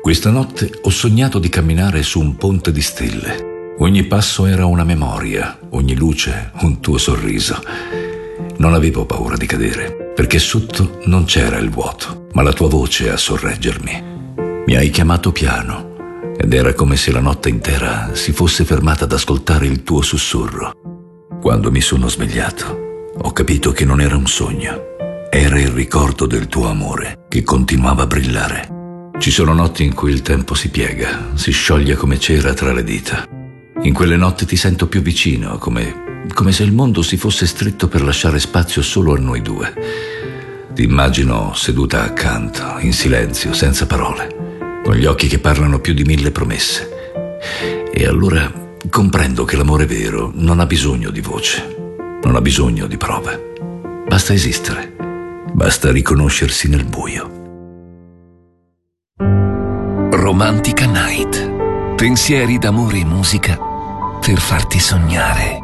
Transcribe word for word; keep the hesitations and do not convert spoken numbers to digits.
Questa notte ho sognato di camminare su un ponte di stelle. Ogni passo era una memoria, ogni luce un tuo sorriso. Non avevo paura di cadere, perché sotto non c'era il vuoto, ma la tua voce a sorreggermi. Mi hai chiamato piano, ed era come se la notte intera si fosse fermata ad ascoltare il tuo sussurro. Quando mi sono svegliato, ho capito che non era un sogno. Era il ricordo del tuo amore che continuava a brillare. Ci sono notti in cui il tempo si piega, si scioglie come cera tra le dita. In quelle notti ti sento più vicino, come, come se il mondo si fosse stretto per lasciare spazio solo a noi due. Ti immagino seduta accanto, in silenzio, senza parole, con gli occhi che parlano più di mille promesse. E allora comprendo che l'amore vero non ha bisogno di voce, non ha bisogno di prove. Basta esistere, basta riconoscersi nel buio. Romantica Night. Pensieri d'amore e musica per farti sognare.